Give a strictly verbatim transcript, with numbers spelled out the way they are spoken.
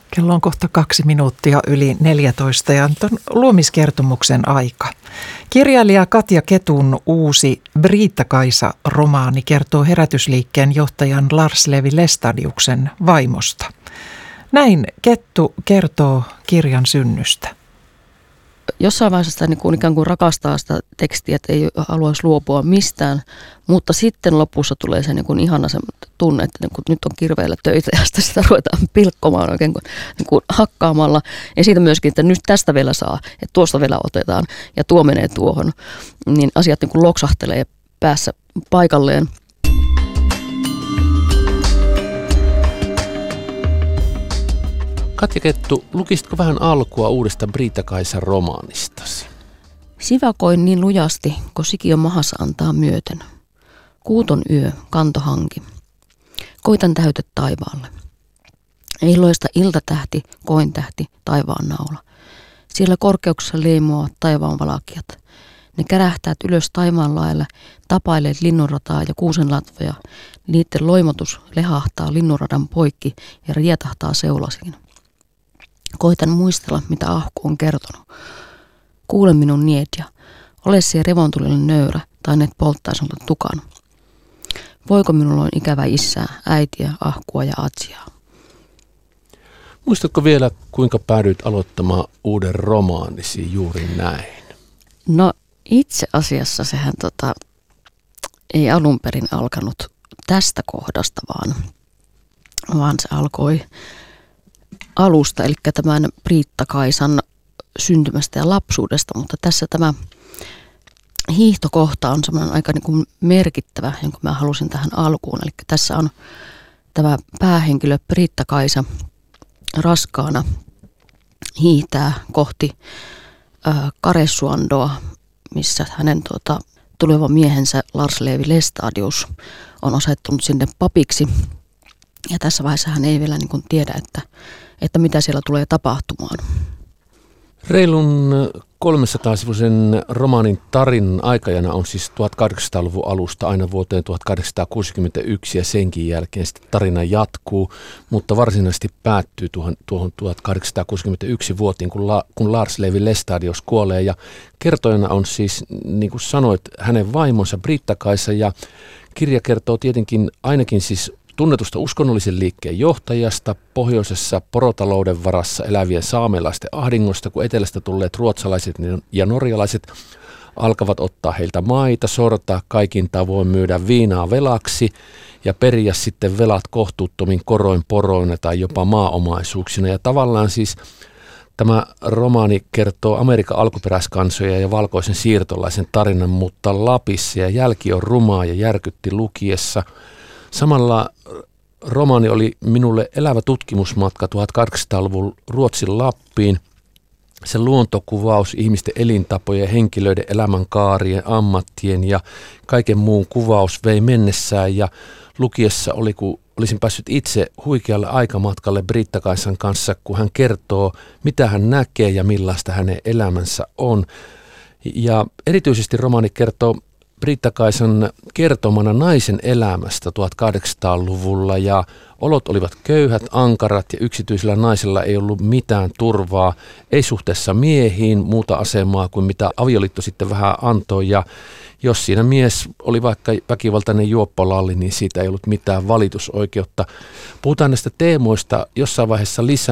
Kello on kohta kaksi minuuttia yli neljätoista ja on luomiskertomuksen aika. Kirjailija Katja Ketun uusi Britta-Kaisa-romaani kertoo herätysliikkeen johtajan Lars Levi Lestadiuksen vaimosta. Näin Kettu kertoo kirjan synnystä. Jossain vaiheessa sitä niin kuin ikään kuin rakastaa sitä tekstiä, että ei haluaisi luopua mistään, mutta sitten lopussa tulee se niin kuin ihana se tunne, että niin kuin nyt on kirveellä töitä ja sitten sitä ruvetaan pilkkomaan oikein kuin, niin kuin hakkaamalla. Ja siitä myöskin, että nyt tästä vielä saa, että tuosta vielä otetaan ja tuo menee tuohon, niin asiat niin kuin loksahtelee päässä paikalleen. Katja Kettu, lukisitko vähän alkua uudesta Britta-Kaisan romaanistasi? Sivakoin niin lujasti, kun sikiö mahassa antaa myöten. Kuuton yö, kanto hanki. Koitan täytet taivaalle. Ei loista iltatähti, kointähti, taivaan naula. Siellä korkeuksessa leimuaa taivaan valakijat. Ne kärähtäät ylös taivaan lailla, tapaileet linnunrataa ja kuusenlatvoja. Niiden loimotus lehahtaa linnunradan poikki ja rietahtaa seulasiin. Koitan muistella, mitä ahku on kertonut. Kuule minun niedja. Ole se revontulille nöyrä tai net polttaa sinulta tukan. Voiko minulla on ikävä isää, äitiä, ahkua ja atsiaa? Muistatko vielä, kuinka päädyit aloittamaan uuden romaanisi juuri näin? No itse asiassa sehän tota, ei alun perin alkanut tästä kohdasta, vaan, vaan se alkoi alusta, eli tämän Britta-Kaisan syntymästä ja lapsuudesta, mutta tässä tämä hiihtokohta on semmoinen aika niin kuin merkittävä, jonka mä halusin tähän alkuun. Eli tässä on tämä päähenkilö Britta-Kaisa raskaana hiihtää kohti äh, Karesuandoa, missä hänen tuota, tuleva miehensä Lars Levi Lestadius on asettunut sinne papiksi. Ja tässä vaiheessa hän ei vielä niin kuin tiedä, että, että mitä siellä tulee tapahtumaan. Reilun kolmesataasivuisen romaanin tarinan aikajana on siis tuhatkahdeksansataaluvun alusta aina vuoteen tuhatkahdeksansataakuusikymmentäyksi ja senkin jälkeen sitten tarina jatkuu, mutta varsinaisesti päättyy tuohon, tuohon tuhatkahdeksansataakuusikymmentäyksi vuotiin, kun, La, kun Lars Levi Lestadius kuolee ja kertojana on siis, niin kuin sanoit, hänen vaimonsa Britta-Kaisa ja kirja kertoo tietenkin ainakin siis tunnetusta uskonnollisen liikkeen johtajasta, pohjoisessa porotalouden varassa elävien saamelaisten ahdingosta, kun etelästä tulleet ruotsalaiset ja norjalaiset alkavat ottaa heiltä maita, sortaa kaikin tavoin, myydä viinaa velaksi ja periä sitten velat kohtuuttomin koroin poroina tai jopa maaomaisuuksina. Ja tavallaan siis tämä romaani kertoo Amerikan alkuperäiskansoja ja valkoisen siirtolaisen tarinan, mutta Lapissa ja jälki on rumaa ja järkytti lukiessa. Samalla romaani oli minulle elävä tutkimusmatka tuhatkahdeksansataaluvun Ruotsin Lappiin. Se luontokuvaus, ihmisten elintapojen, henkilöiden elämänkaarien, ammattien ja kaiken muun kuvaus vei mennessään ja lukiessa oli, kun olisin päässyt itse huikealle aikamatkalle Britta-Kaisan kanssa, kun hän kertoo, mitä hän näkee ja millaista hänen elämänsä on. Ja erityisesti romaani kertoo Britta-Kaisan kertomana naisen elämästä tuhatkahdeksansataaluvulla ja olot olivat köyhät, ankarat ja yksityisellä naisella ei ollut mitään turvaa, ei suhteessa miehiin muuta asemaa kuin mitä avioliitto sitten vähän antoi ja jos siinä mies oli vaikka väkivaltainen juoppolalli, niin siitä ei ollut mitään valitusoikeutta. Puhutaan näistä teemoista jossain vaiheessa lisää.